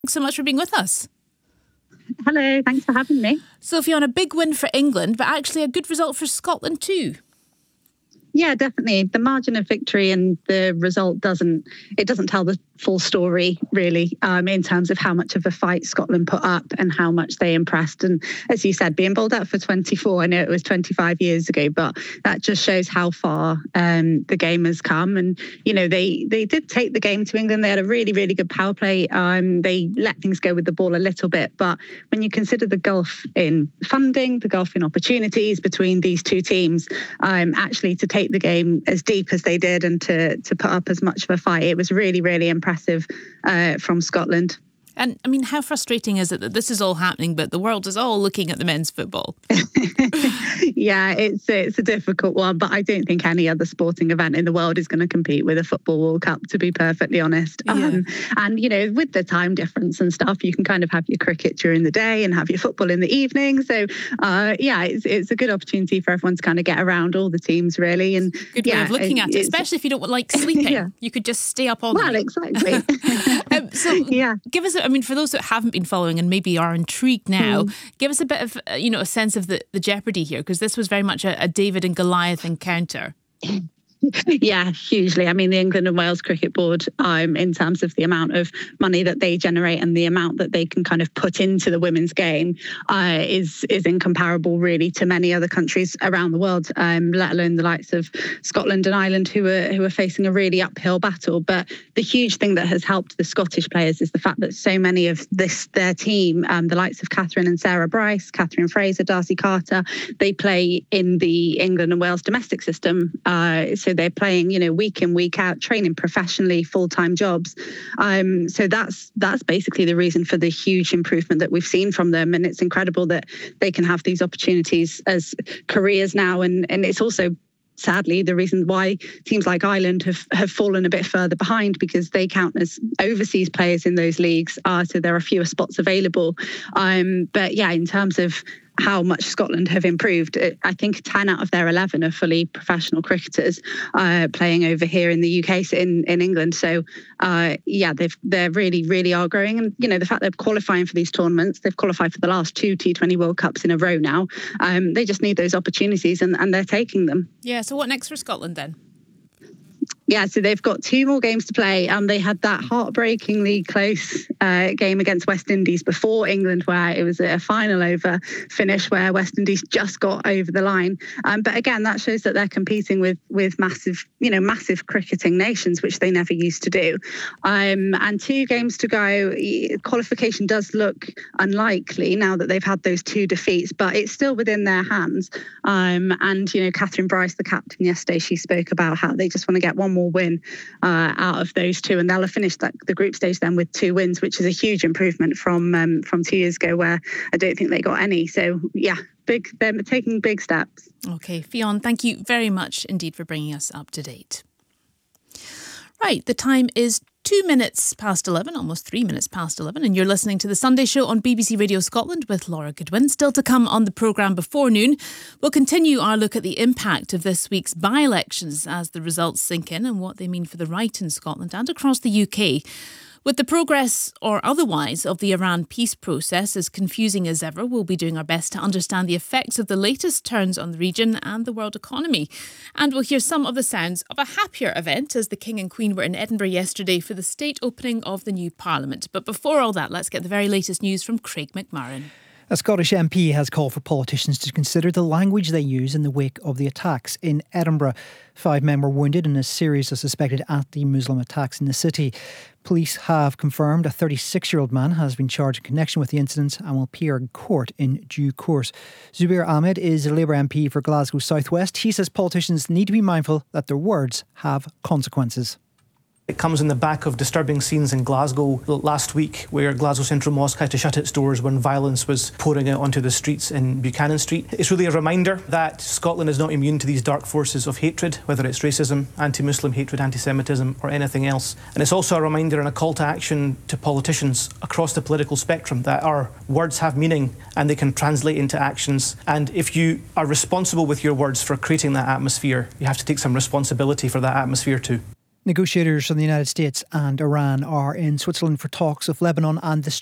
Thanks so much for being with us. Hello, thanks for having me. So, Fiona, a big win for England, but actually a good result for Scotland too. Yeah, definitely. The margin of victory and the result doesn't tell the full story, really, in terms of how much of a fight Scotland put up and how much they impressed. And as you said, being bowled out for 24, I know it was 25 years ago, but that just shows how far the game has come. And, you know, they did take the game to England. They had a really, really good power play. They let things go with the ball a little bit. But when you consider the gulf in funding, the gulf in opportunities between these two teams, actually to take the game as deep as they did and to put up as much of a fight, it was really, really impressive from Scotland. And I mean, how frustrating is it that this is all happening, but the world is all looking at the men's football? Yeah, it's a difficult one, but I don't think any other sporting event in the world is going to compete with a Football World Cup, to be perfectly honest. Yeah. And, you know, with the time difference and stuff, you can kind of have your cricket during the day and have your football in the evening. So, it's a good opportunity for everyone to kind of get around all the teams, really. And good way of looking at it, especially if you don't like sleeping. Yeah. You could just stay up all night. Well, exactly. Give us, I mean, for those that haven't been following and maybe are intrigued now, give us a bit of, a sense of the jeopardy here, because this was very much a David and Goliath encounter. Yeah, hugely. I mean, the England and Wales Cricket Board, in terms of the amount of money that they generate and the amount that they can kind of put into the women's game, is incomparable, really, to many other countries around the world, let alone the likes of Scotland and Ireland, who are facing a really uphill battle. But the huge thing that has helped the Scottish players is the fact that so many of their team, the likes of Catherine and Sarah Bryce, Catherine Fraser, Darcy Carter, they play in the England and Wales domestic system. So they're playing, week in, week out, training professionally, full-time jobs. So that's basically the reason for the huge improvement that we've seen from them. And it's incredible that they can have these opportunities as careers now. And it's also, sadly, the reason why teams like Ireland have fallen a bit further behind, because they count as overseas players in those leagues. So there are fewer spots available. But yeah, in terms of how much Scotland have improved, I think 10 out of their 11 are fully professional cricketers playing over here in the UK, in England. So they really, really are growing. And the fact they're qualifying for these tournaments, they've qualified for the last 2 T20 World Cups in a row now. They just need those opportunities, and they're taking them. Yeah. So what next for Scotland then? Yeah, so they've got 2 more games to play. They had that heartbreakingly close game against West Indies before England, where it was a final over finish where West Indies just got over the line. But again, that shows that they're competing with massive cricketing nations, which they never used to do. And 2 games to go. Qualification does look unlikely now that they've had those 2 defeats, but it's still within their hands. And Catherine Bryce, the captain, yesterday, she spoke about how they just want to get one more win out of those 2, and they'll have finished the group stage then with 2 wins, which is a huge improvement from 2 years ago, where I don't think they got any. So yeah, they're taking big steps. Okay, Fionn, thank you very much indeed for bringing us up to date. Right, the time is 2 minutes past 11, almost 3 minutes past 11, and you're listening to The Sunday Show on BBC Radio Scotland with Laura Goodwin. Still to come on the programme before noon, we'll continue our look at the impact of this week's by-elections as the results sink in and what they mean for the right in Scotland and across the UK. With the progress or otherwise of the Iran peace process as confusing as ever, we'll be doing our best to understand the effects of the latest turns on the region and the world economy. And we'll hear some of the sounds of a happier event as the King and Queen were in Edinburgh yesterday for the state opening of the new Parliament. But before all that, let's get the very latest news from Craig McMurran. A Scottish MP has called for politicians to consider the language they use in the wake of the attacks in Edinburgh. 5 men were wounded in a series of suspected anti-Muslim attacks in the city. Police have confirmed a 36-year-old man has been charged in connection with the incident and will appear in court in due course. Zubair Ahmed is a Labour MP for Glasgow South West. He says politicians need to be mindful that their words have consequences. It comes in the back of disturbing scenes in Glasgow last week, where Glasgow Central Mosque had to shut its doors when violence was pouring out onto the streets in Buchanan Street. It's really a reminder that Scotland is not immune to these dark forces of hatred, whether it's racism, anti-Muslim hatred, anti-Semitism or anything else. And it's also a reminder and a call to action to politicians across the political spectrum that our words have meaning and they can translate into actions. And if you are responsible with your words for creating that atmosphere, you have to take some responsibility for that atmosphere too. Negotiators from the United States and Iran are in Switzerland for talks of Lebanon and the